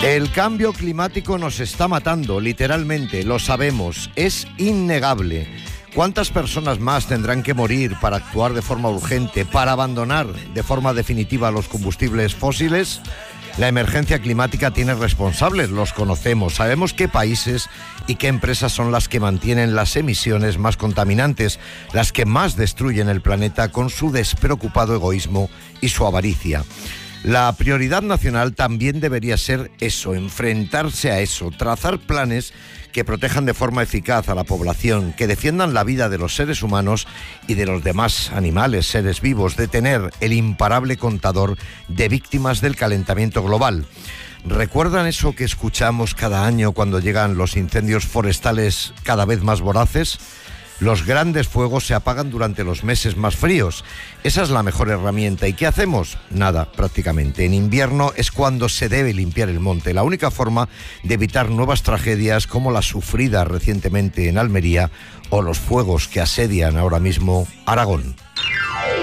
El cambio climático nos está matando, literalmente, lo sabemos, es innegable. ¿Cuántas personas más tendrán que morir para actuar de forma urgente, para abandonar de forma definitiva los combustibles fósiles? La emergencia climática tiene responsables, los conocemos, sabemos qué países y qué empresas son las que mantienen las emisiones más contaminantes, las que más destruyen el planeta con su despreocupado egoísmo y su avaricia. La prioridad nacional también debería ser eso, enfrentarse a eso, trazar planes que protejan de forma eficaz a la población, que defiendan la vida de los seres humanos y de los demás animales, seres vivos, detener el imparable contador de víctimas del calentamiento global. ¿Recuerdan eso que escuchamos cada año cuando llegan los incendios forestales cada vez más voraces? Los grandes fuegos se apagan durante los meses más fríos. Esa es la mejor herramienta. ¿Y qué hacemos? Nada, prácticamente. En invierno es cuando se debe limpiar el monte. La única forma de evitar nuevas tragedias como la sufrida recientemente en Almería o los fuegos que asedian ahora mismo Aragón.